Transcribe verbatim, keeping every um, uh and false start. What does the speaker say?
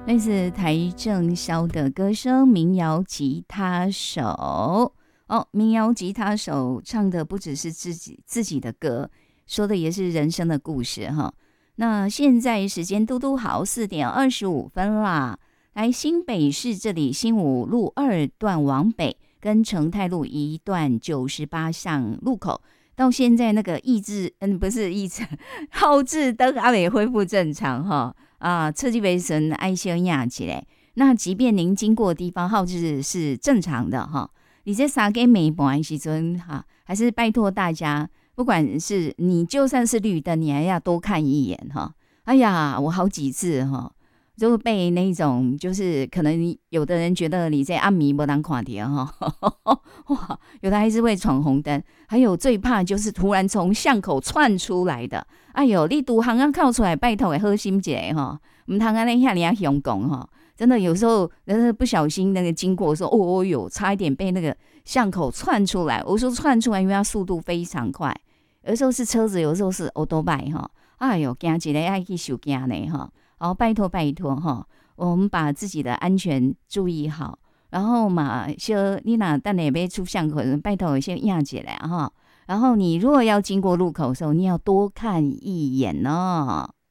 来自台正宵的歌声，民谣吉他手哦，民谣吉他手唱的不只是自己自己的歌，说的也是人生的故事哈。那现在时间嘟嘟好，四点二十五分啦。来新北市这里，新武路二段往北跟成泰路一段九十八巷路口，到现在那个义志嗯不是义志号志灯还没恢复正常哈。啊，侧击为神爱心亚起来。那即便您经过的地方号志是正常的哈，你在三更每半时阵哈，还是拜托大家，不管是你就算是绿灯，你还要多看一眼哈。哎呀，我好几次哈，就被那种就是可能有的人觉得你在暗迷没当看到哈，哇，有的还是会闯红灯，还有最怕就是突然从巷口窜出来的。哎呦，你独行啊靠出来，拜托的好心一下哈，唔通安尼遐尔凶讲哈。真的有时候，人不小心那个经过说，哦哦哟，差一点被那个巷口窜出来。我说窜出来，因为它速度非常快，有时候是车子，有时候是欧多拜哈。哎呦，惊一个爱去受惊呢哈。好，拜托拜托哈，我们把自己的安全注意好，然后嘛，说你哪等下要出巷口，拜托先压起来哈。然后你如果要经过路口的时候，你要多看一眼哦。